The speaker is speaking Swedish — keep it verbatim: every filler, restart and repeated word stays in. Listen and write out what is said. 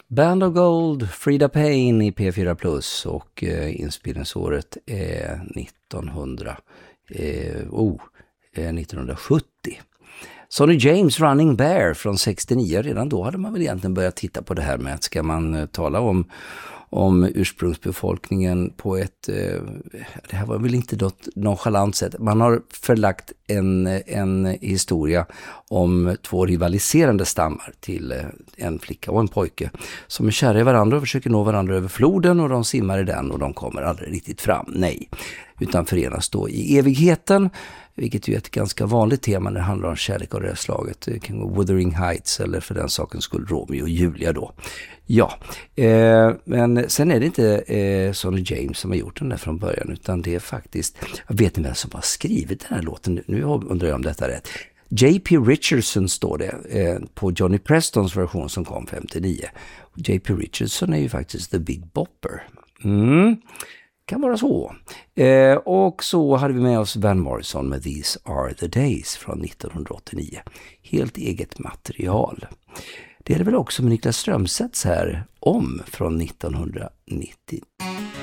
Band of Gold, Frida Payne i P fyra plus och eh, inspelningsåret är nittonhundra, eh, oh, eh, nittonhundrasjuttio. Sonny James, Running Bear från sextionio, redan då hade man väl egentligen börjat titta på det här med att ska man eh, tala om om ursprungsbefolkningen på ett, eh, det här var väl inte något nonchalant sätt. Man har förlagt en, en historia om två rivaliserande stammar till eh, en flicka och en pojke som är kära i varandra och försöker nå varandra över floden, och de simmar i den och de kommer aldrig riktigt fram, nej, utan förenas då i evigheten, vilket ju är ett ganska vanligt tema när det handlar om kärlek av det här slaget. Det kan vara Wuthering Heights eller för den saken skulle Romeo och Julia då. Ja, eh, men sen är det inte eh, Sonny James som har gjort den där från början, utan det är faktiskt, jag vet inte vem som har skrivit den här låten nu, nu undrar jag om detta är rätt. J P Richardson står det eh, på Johnny Prestons version som kom femtionio. J P Richardson är ju faktiskt The Big Bopper. Mm. Kan vara så. Eh, och så hade vi med oss Van Morrison med These Are The Days från nittonhundraåttionio. Helt eget material. Det är det väl också med Niklas Strömsets här om från nittonhundranittio.